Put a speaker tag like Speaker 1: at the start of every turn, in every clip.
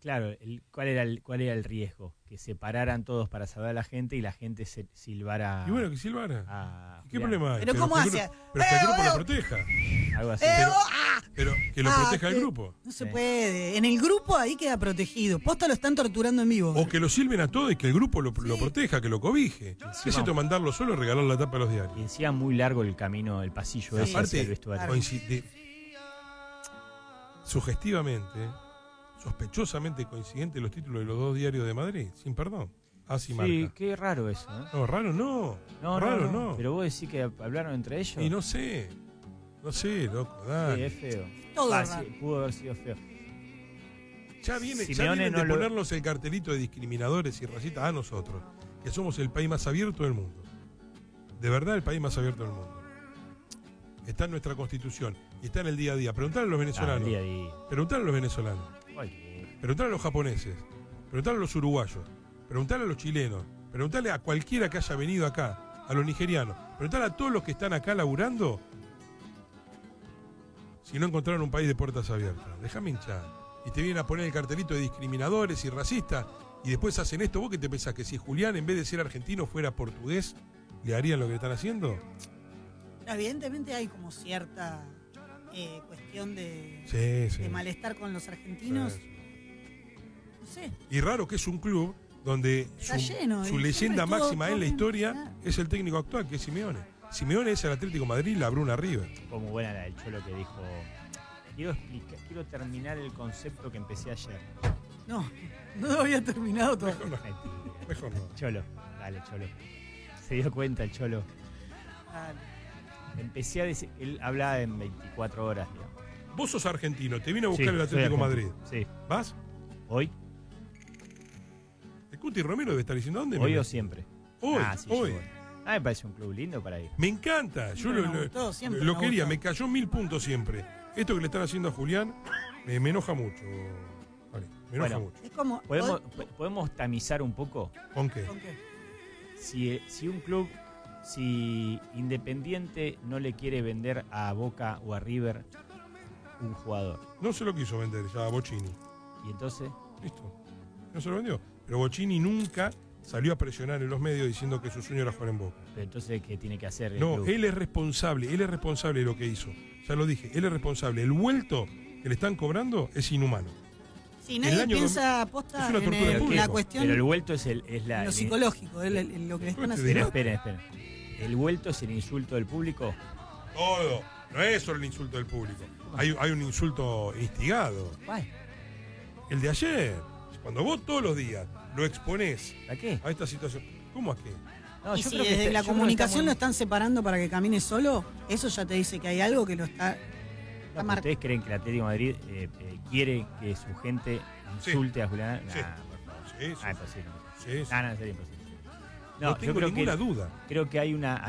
Speaker 1: claro, ¿cuál era el riesgo? Que se pararan todos para salvar a la gente y la gente se silbara.
Speaker 2: Y bueno, que silbara. ¿Qué
Speaker 1: Julián.
Speaker 2: problema hay?
Speaker 3: Pero ¿cómo hace?
Speaker 2: Pero que el grupo lo proteja.
Speaker 1: Algo así.
Speaker 2: Pero que lo proteja el grupo.
Speaker 3: No se puede. En el grupo ahí queda protegido. Posta lo están torturando en vivo.
Speaker 2: O que lo silben a todos y que el grupo lo proteja, que lo cobije. ¿Qué es esto mandarlo solo y regalar la tapa a los diarios?
Speaker 1: Y encima muy largo el camino, el pasillo ese hacia el vestuario.
Speaker 2: Sugestivamente, sospechosamente coincidente los títulos de los 2 diarios de Madrid, sin perdón. Así marca.
Speaker 1: Sí, qué raro eso, ¿eh?
Speaker 2: No, raro no. Raro no.
Speaker 1: Pero vos decís que hablaron entre ellos.
Speaker 2: Y no sé, loco, dale.
Speaker 1: Sí, es feo.
Speaker 3: Todo raro.
Speaker 1: Sí, pudo haber sido feo.
Speaker 2: Ya vienen de ponernos el cartelito de discriminadores y racistas a nosotros, que somos el país más abierto del mundo. De verdad, el país más abierto del mundo. Está en nuestra constitución y está en el día a día. Preguntale a los venezolanos.
Speaker 1: Día a día.
Speaker 2: Preguntale a los venezolanos. Preguntale a los japoneses. Preguntale a los uruguayos. Preguntale a los chilenos. Preguntale a cualquiera que haya venido acá. A los nigerianos. Preguntale a todos los que están acá laburando si no encontraron un país de puertas abiertas. Déjame hinchar. Y te vienen a poner el cartelito de discriminadores y racistas y después hacen esto. ¿Vos qué te pensás? ¿Que si Julián en vez de ser argentino fuera portugués le harían lo que están haciendo?
Speaker 3: Evidentemente hay como cierta cuestión de malestar con los argentinos.
Speaker 2: Sí.
Speaker 3: No sé.
Speaker 2: Y raro que es un club donde su leyenda máxima en la historia es el técnico actual, que es Simeone. Simeone es el Atlético de Madrid, la Bruna River.
Speaker 1: Fue muy buena la del Cholo que dijo: quiero terminar el concepto que empecé ayer.
Speaker 3: No lo había terminado todo.
Speaker 2: Mejor no.
Speaker 1: Cholo, dale, Cholo. Se dio cuenta el Cholo.
Speaker 3: Dale.
Speaker 1: Empecé a decir, él hablaba en 24 horas, digamos.
Speaker 2: Vos sos argentino, te vino a buscar el Atlético de Madrid.
Speaker 1: Sí.
Speaker 2: ¿Vas?
Speaker 1: ¿Hoy?
Speaker 2: El Cuti Romero debe estar diciendo ¿dónde?
Speaker 1: ¿Hoy o siempre?
Speaker 2: Hoy,
Speaker 1: sí,
Speaker 2: hoy.
Speaker 1: Me parece un club lindo para ir.
Speaker 2: Me encanta, yo lo quería, me cayó 1000 puntos siempre. Esto que le están haciendo a Julián me enoja mucho. Vale, me enoja mucho.
Speaker 3: Es como,
Speaker 1: ¿Podemos tamizar un poco?
Speaker 2: ¿Con qué?
Speaker 1: Si un club, si Independiente no le quiere vender a Boca o a River un jugador.
Speaker 2: No se lo quiso vender ya a Bocini.
Speaker 1: ¿Y entonces?
Speaker 2: Listo, no se lo vendió. Pero Bocini nunca salió a presionar en los medios diciendo que su sueño era jugar en Boca.
Speaker 1: Pero entonces, ¿qué tiene que hacer el
Speaker 2: No,
Speaker 1: club?
Speaker 2: él es responsable de lo que hizo. Ya lo dije, él es responsable. El vuelto que le están cobrando es inhumano.
Speaker 3: Si nadie piensa aposta en la cuestión.
Speaker 1: Pero el vuelto es
Speaker 3: lo psicológico, lo que le están haciendo.
Speaker 1: Esperen. ¿El vuelto es el insulto del público?
Speaker 2: Todo. No es solo el insulto del público. Hay un insulto instigado.
Speaker 1: ¿Cuál?
Speaker 2: El de ayer. Cuando vos todos los días lo exponés
Speaker 1: ¿A qué?
Speaker 2: a esta situación. ¿Cómo a qué?
Speaker 3: No, y si desde la comunicación lo están separando para que camine solo, eso ya te dice que hay algo que lo está...
Speaker 1: ¿Ustedes creen que el Atlético de Madrid quiere que su gente insulte a Julián?
Speaker 2: Sí.
Speaker 1: Sí. Imposible.
Speaker 2: Sí.
Speaker 1: No, sería imposible.
Speaker 2: No tengo ninguna duda.
Speaker 1: Creo que hay una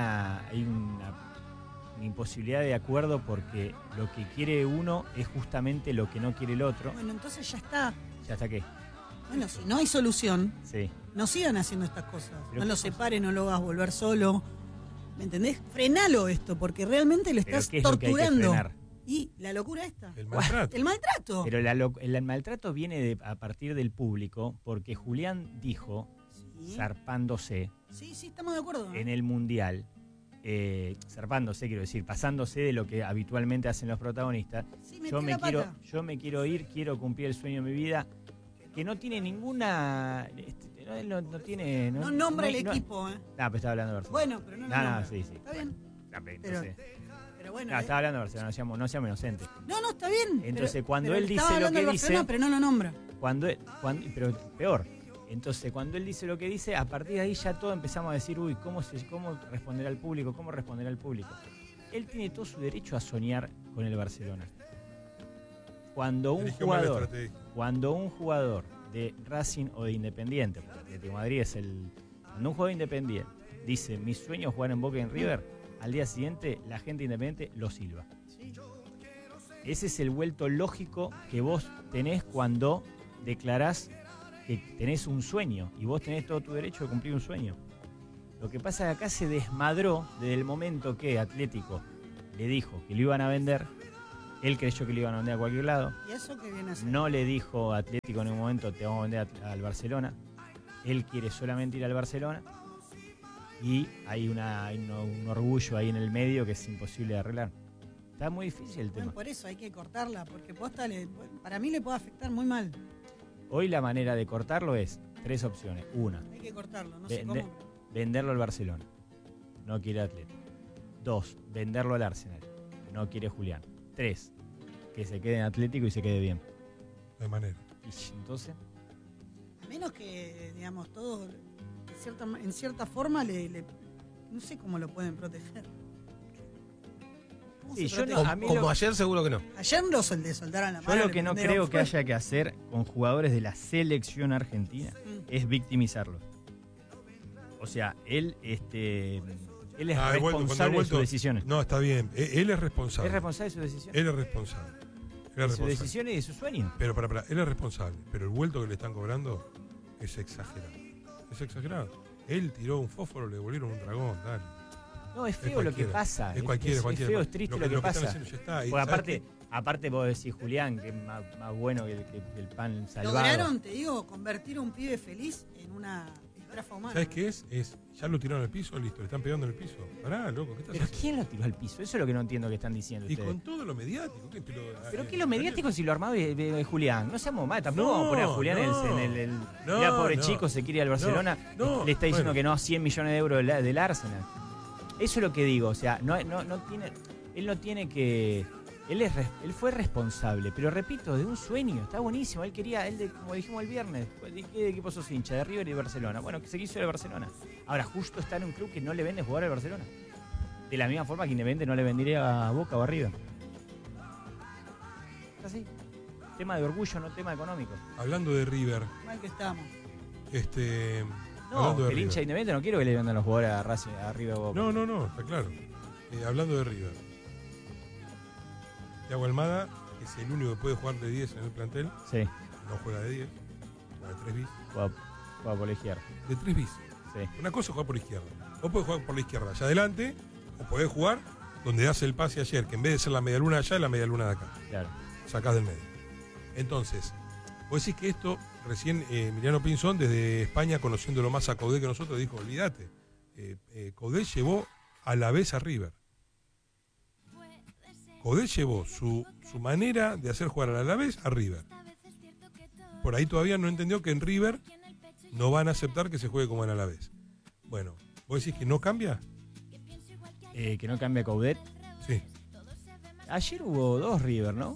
Speaker 1: imposibilidad de acuerdo porque lo que quiere uno es justamente lo que no quiere el otro.
Speaker 3: Bueno, entonces ya está.
Speaker 1: ¿Ya está qué?
Speaker 3: Bueno, si no hay solución,
Speaker 1: sí,
Speaker 3: no sigan haciendo estas cosas.
Speaker 1: Pero
Speaker 3: no lo separes, no lo hagas volver solo. ¿Me entendés? Frenalo esto, porque realmente lo estás torturando. Y la locura esta.
Speaker 2: El maltrato.
Speaker 3: El maltrato.
Speaker 1: Pero el maltrato viene a partir del público porque Julián dijo, zarpándose.
Speaker 3: Sí, estamos de acuerdo.
Speaker 1: En el Mundial. Zarpándose, quiero decir, pasándose de lo que habitualmente hacen los protagonistas.
Speaker 3: Sí,
Speaker 1: yo me quiero ir, quiero cumplir el sueño de mi vida, que no tiene ninguna... No tiene...
Speaker 3: No nombra el equipo,
Speaker 1: pero estaba hablando de Barcelona.
Speaker 3: Bueno, pero no lo nombra.
Speaker 1: Sí.
Speaker 3: Está bien. Pero bueno.
Speaker 1: Estaba hablando de Barcelona, no seamos inocentes.
Speaker 3: No, está bien.
Speaker 1: Entonces, cuando él dice lo que dice...
Speaker 3: pero no lo nombra.
Speaker 1: Pero peor. Entonces, cuando él dice lo que dice, a partir de ahí ya todos empezamos a decir, ¿cómo responderá al público? ¿Cómo responderá al público? Él tiene todo su derecho a soñar con el Barcelona. Cuando un jugador de Racing o de Independiente, porque Atlético de Madrid es cuando un jugador independiente dice, mi sueño es jugar en Boca y en River, al día siguiente la gente independiente lo silba. Ese es el vuelto lógico que vos tenés cuando declarás que tenés un sueño y vos tenés todo tu derecho de cumplir un sueño. Lo que pasa es que acá se desmadró desde el momento que Atlético le dijo que lo iban a vender Él creyó que le iban a vender a cualquier lado.
Speaker 3: ¿Y eso qué viene a hacer?
Speaker 1: No le dijo a Atlético en un momento, te vamos a vender al Barcelona. Él quiere solamente ir al Barcelona. Y hay un orgullo ahí en el medio que es imposible de arreglar. Está muy difícil el tema.
Speaker 3: Por eso hay que cortarla, porque posta para mí le puede afectar muy mal.
Speaker 1: Hoy la manera de cortarlo es 3 opciones. Una,
Speaker 3: hay que cortarlo, no sé cómo.
Speaker 1: Venderlo al Barcelona. No quiere Atlético. 2, venderlo al Arsenal. No quiere Julián. 3, que se quede en Atlético y se quede bien.
Speaker 2: De manera.
Speaker 1: Y entonces,
Speaker 3: a menos que, digamos, todos en cierta forma no sé cómo lo pueden proteger.
Speaker 1: Sí,
Speaker 4: como ayer seguro que no.
Speaker 3: Ayer lo soltaron la mano.
Speaker 1: Yo lo que no creo que haya que hacer con jugadores de la selección argentina es victimizarlos. O sea, él es responsable de sus decisiones.
Speaker 2: No, está bien. Él es responsable.
Speaker 1: Es responsable de sus decisiones.
Speaker 2: Él es responsable.
Speaker 1: De sus decisiones y de sus sueños.
Speaker 2: Pero él es responsable. Pero el vuelto que le están cobrando es exagerado. Es exagerado. Él tiró un fósforo, le devolvieron un dragón, dale.
Speaker 1: No, es feo lo que pasa.
Speaker 2: Es cualquiera.
Speaker 1: Es feo, es triste lo que pasa.
Speaker 2: Porque
Speaker 1: aparte vos decís, Julián, que es más bueno que el pan salvado.
Speaker 3: Lograron, te digo, convertir a un pibe feliz en una escrafa humana.
Speaker 2: ¿Sabes qué es? Ya lo tiraron al piso, listo, le están pegando en el piso. Pará, loco, ¿qué estás haciendo?
Speaker 1: ¿Quién lo tiró al piso? Eso es lo que no entiendo que están diciendo
Speaker 2: y
Speaker 1: ustedes.
Speaker 2: con todo lo mediático.
Speaker 1: ¿Pero qué lo mediático si lo armado es Julián? No seamos mal, tampoco vamos a poner a Julián en el mirá, pobre chico, se quiere ir al Barcelona, le está diciendo que no a 100 millones de euros del Arsenal. Eso es lo que digo, o sea, él no tiene que... Él fue responsable, pero repito, de un sueño, está buenísimo. Él quería, como dijimos el viernes, ¿de qué equipo sos hincha? De River y Barcelona. Bueno, que se quiso ir al Barcelona. Ahora, justo está en un club que no le vende jugar al Barcelona. De la misma forma que Independiente no le vendería a Boca o a River. Es así. Tema de orgullo, no tema económico.
Speaker 2: Hablando de River.
Speaker 3: Mal que estamos.
Speaker 1: No, el hincha de Independiente no quiero que le vendan los jugadores a River o Boca.
Speaker 2: No, está claro. Hablando de River. Thiago Almada es el único que puede jugar de 10 en el plantel.
Speaker 1: Sí.
Speaker 2: No juega de 10, juega de 3 bis.
Speaker 1: Juega por la izquierda.
Speaker 2: De 3 bis.
Speaker 1: Sí.
Speaker 2: Una cosa es jugar por la izquierda. Vos podés jugar por la izquierda allá adelante, o podés jugar donde hace el pase ayer, que en vez de ser la media luna allá, es la media luna de acá.
Speaker 1: Claro.
Speaker 2: Sacás del medio. Entonces, vos decís que esto, recién Emiliano Pinzón, desde España, conociéndolo más a Coudet que nosotros, dijo, olvídate. Coudet llevó a la vez a River. Coudet llevó su manera de hacer jugar a la vez a River. Por ahí todavía no entendió que en River no van a aceptar que se juegue como en Alavés. Bueno, ¿vos decís que no cambia?
Speaker 1: ¿Que no cambia Coudet?
Speaker 2: Sí.
Speaker 1: Ayer hubo 2 River, ¿no?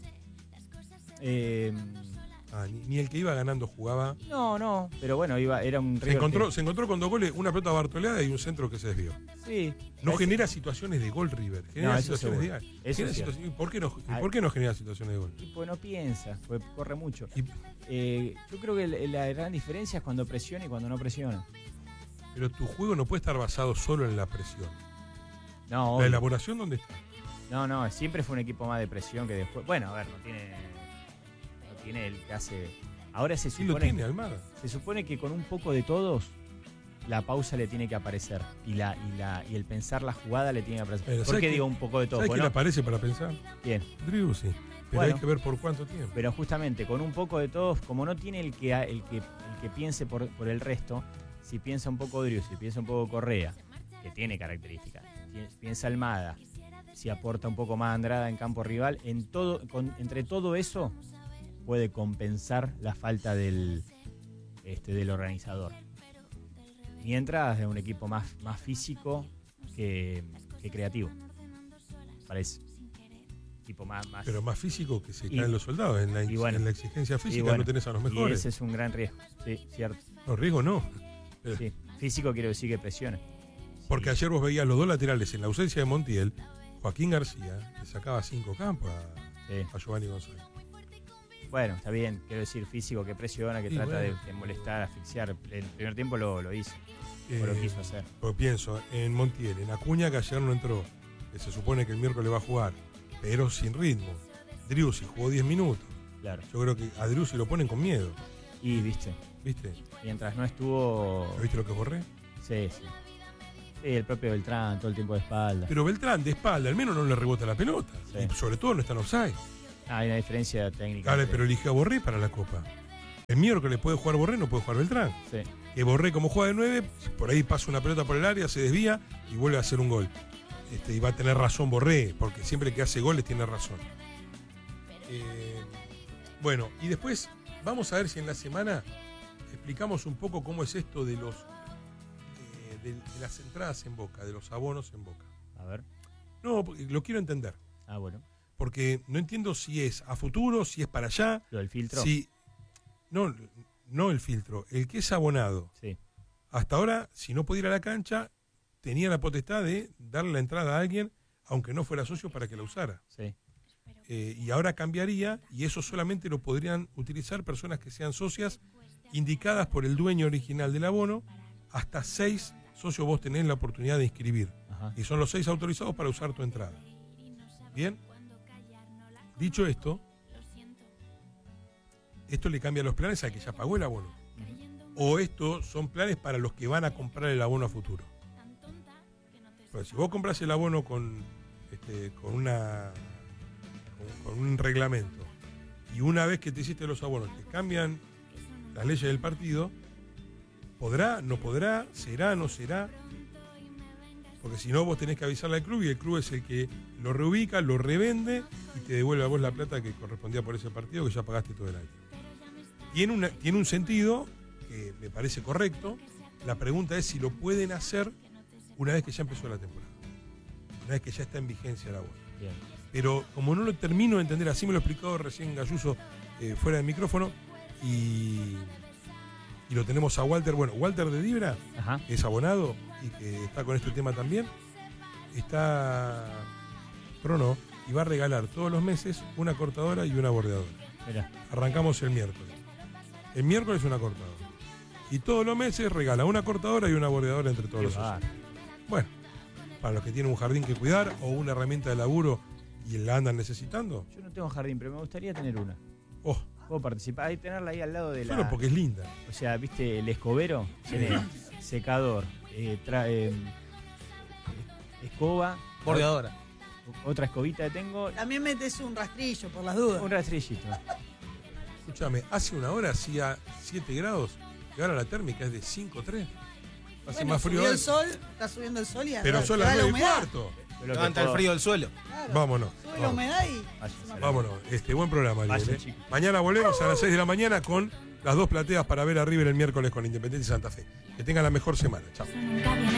Speaker 2: Ni el que iba ganando jugaba.
Speaker 1: No, pero bueno, era un River.
Speaker 2: Se encontró con 2 goles, una pelota bartoleada y un centro que se desvió.
Speaker 1: Sí.
Speaker 2: No genera situaciones de gol River, genera situaciones de gol. ¿Por qué no genera situaciones de gol?
Speaker 1: Pues no piensa, pues corre mucho. Yo creo que la gran diferencia es cuando presiona y cuando no presiona.
Speaker 2: Pero tu juego no puede estar basado solo en la presión.
Speaker 1: No.
Speaker 2: ¿La elaboración dónde está?
Speaker 1: No, siempre fue un equipo más de presión que después. Bueno, a ver, no tiene el que hace. Ahora se supone.
Speaker 2: Sí lo tiene, Almada.
Speaker 1: Se supone que con un poco de todos la pausa le tiene que aparecer y el pensar la jugada le tiene que aparecer. ¿Por qué digo un poco de todo?
Speaker 2: ¿Sabes quién le aparece para pensar?
Speaker 1: ¿Quién?
Speaker 2: Driussi. Pero hay que ver por cuánto tiempo.
Speaker 1: Pero justamente con un poco de todos, como no tiene el que piense por el resto, si piensa un poco Driussi, piensa un poco Correa, que tiene características, piensa Almada, si aporta un poco más Andrada en campo rival, entre todo eso puede compensar la falta del organizador. Mientras es un equipo más físico que creativo, parece. Tipo más.
Speaker 2: Pero más físico que se caen los soldados. En la exigencia física no tenés a los mejores.
Speaker 1: Y ese es un gran riesgo, sí, cierto.
Speaker 2: No, riesgo no.
Speaker 1: Sí. Físico quiero decir que presiona.
Speaker 2: Porque ayer vos veías los 2 laterales en la ausencia de Montiel. Joaquín García le sacaba 5 campos a Giovanni González.
Speaker 1: Bueno, está bien, quiero decir físico que presiona, que trata de molestar, asfixiar. El primer tiempo lo hizo, o lo quiso hacer.
Speaker 2: Porque pienso en Montiel, en Acuña, que ayer no entró, que se supone que el miércoles va a jugar, pero sin ritmo. Driussi jugó 10 minutos.
Speaker 1: Claro.
Speaker 2: Yo creo que a Driussi lo ponen con miedo.
Speaker 1: Y ¿viste?
Speaker 2: ¿Viste?
Speaker 1: Mientras no estuvo...
Speaker 2: ¿Viste lo que borré?
Speaker 1: Sí. Sí, el propio Beltrán, todo el tiempo de espalda.
Speaker 2: Pero Beltrán, de espalda, al menos no le rebota la pelota. Sí. Y sobre todo no está en offside.
Speaker 1: Hay una diferencia técnica.
Speaker 2: Vale, pero eligió a Borré para la Copa. El miércoles puede jugar Borré, no puede jugar Beltrán.
Speaker 1: Sí.
Speaker 2: Que Borré, como juega de 9, por ahí pasa una pelota por el área, se desvía y vuelve a hacer un gol. Y va a tener razón Borré, porque siempre que hace goles tiene razón. Bueno, y después vamos a ver si en la semana explicamos un poco cómo es esto de los de las entradas en Boca, de los abonos en Boca.
Speaker 1: A ver.
Speaker 2: No, lo quiero entender.
Speaker 1: Ah, bueno.
Speaker 2: Porque no entiendo si es a futuro, si es para allá.
Speaker 1: ¿Lo del filtro?
Speaker 2: Si, no el filtro, el que es abonado.
Speaker 1: Sí.
Speaker 2: Hasta ahora, si no podía ir a la cancha, tenía la potestad de darle la entrada a alguien, aunque no fuera socio, para que la usara.
Speaker 1: Sí.
Speaker 2: Y ahora cambiaría, y eso solamente lo podrían utilizar personas que sean socias indicadas por el dueño original del abono. Hasta 6 socios vos tenés la oportunidad de inscribir.
Speaker 1: Ajá.
Speaker 2: Y son los 6 autorizados para usar tu entrada. Bien. Dicho esto le cambia los planes al que ya pagó el abono. O estos son planes para los que van a comprar el abono a futuro. Pero si vos compras el abono con un reglamento y una vez que te hiciste los abonos te cambian las leyes del partido, ¿podrá, no podrá, será, no será? Porque si no, vos tenés que avisarle al club y el club es el que lo reubica, lo revende y te devuelve a vos la plata que correspondía por ese partido que ya pagaste todo el año. Tiene un sentido que me parece correcto. La pregunta es si lo pueden hacer una vez que ya empezó la temporada. Una vez que ya está en vigencia la bola.
Speaker 1: Bien.
Speaker 2: Pero como no lo termino de entender, así me lo explicó recién Gayuso fuera del micrófono y lo tenemos a Walter. Bueno, Walter de Dibra,
Speaker 1: Ajá.
Speaker 2: que es abonado y que está con este tema también, está Prono y va a regalar todos los meses una cortadora y una bordeadora.
Speaker 1: Mirá.
Speaker 2: Arrancamos el miércoles. El miércoles una cortadora. Y todos los meses regala una cortadora y una bordeadora entre todos los socios. Bueno, para los que tienen un jardín que cuidar o una herramienta de laburo y la andan necesitando.
Speaker 1: Yo no tengo jardín, pero me gustaría tener una.
Speaker 2: Oh.
Speaker 1: Puedo participar, hay tenerla ahí al lado de
Speaker 2: Solo porque es linda.
Speaker 1: O sea, viste, el escobero tiene secador, escoba,
Speaker 4: bordeadora.
Speaker 1: Otra escobita que tengo.
Speaker 3: También metes un rastrillo por las dudas.
Speaker 1: Un rastrillito.
Speaker 2: Escúchame, hace una hora hacía 7 grados y ahora la térmica es de 5,3. Hace más frío.
Speaker 3: Subió el sol, está subiendo el sol y
Speaker 2: pero son las 9:15.
Speaker 4: Levanta el frío del suelo.
Speaker 3: Claro.
Speaker 2: Vámonos.
Speaker 3: Sube la humedad y...
Speaker 2: Vámonos. Buen programa, Ariel. Mañana volvemos a las 6 de la mañana con las 2 plateas para ver a River el miércoles con Independiente y Santa Fe. Que tengan la mejor semana. Chao.